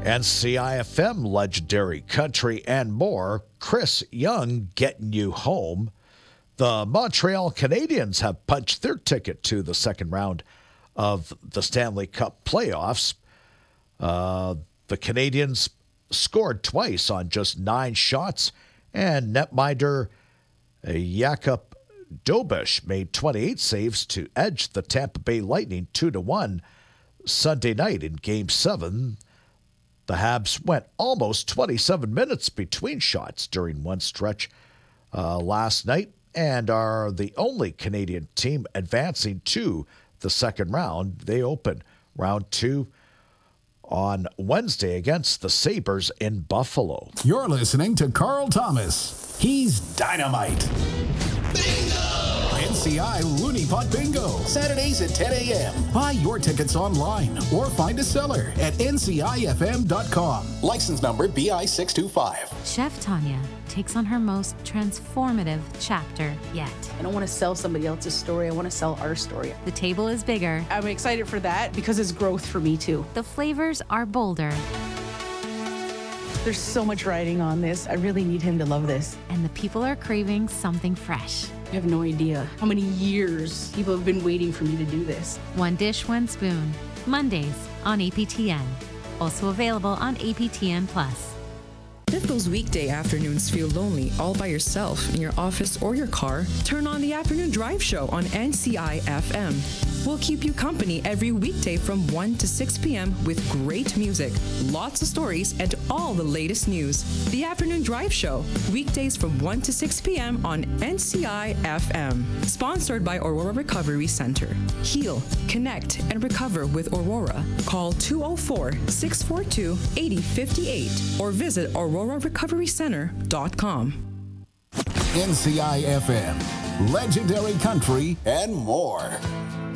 NCIFM, Legendary Country, and more. Chris Young getting you home. The Montreal Canadiens have punched their ticket to the second round of the Stanley Cup playoffs. The Canadiens scored twice on just 9 shots, and netminder Jakub Dobeš made 28 saves to edge the Tampa Bay Lightning 2-1 Sunday night in Game 7. The Habs went almost 27 minutes between shots during one stretch last night and are the only Canadian team advancing to the second round. They open round 2 on Wednesday against the Sabres in Buffalo. You're listening to Carl Thomas. He's dynamite. NCI Looney Pot Bingo, Saturdays at 10 a.m. Buy your tickets online or find a seller at ncifm.com. License number BI 625. Chef Tanya takes on her most transformative chapter yet. I don't want to sell somebody else's story. I want to sell our story. The table is bigger. I'm excited for that because it's growth for me too. The flavors are bolder. There's so much riding on this. I really need him to love this. And the people are craving something fresh. You have no idea how many years people have been waiting for me to do this. One dish, one spoon. Mondays on APTN. Also available on APTN Plus. If those weekday afternoons feel lonely all by yourself in your office or your car, turn on the Afternoon Drive Show on NCI FM. We'll keep you company every weekday from 1 to 6 p.m. with great music, lots of stories, and all the latest news. The Afternoon Drive Show, weekdays from 1 to 6 p.m. on NCI FM. Sponsored by Aurora Recovery Center. Heal, connect, and recover with Aurora. Call 204-642-8058 or visit aurorarecoverycenter.com. NCI FM, Legendary Country, and more.